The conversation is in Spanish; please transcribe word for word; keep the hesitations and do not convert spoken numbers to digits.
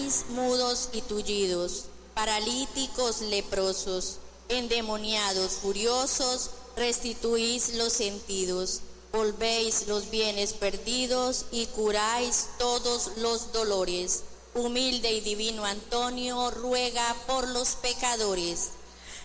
calláis mudos y tullidos, paralíticos leprosos, endemoniados furiosos, restituís los sentidos, volvéis los bienes perdidos y curáis todos los dolores. Humilde y divino Antonio, ruega por los pecadores,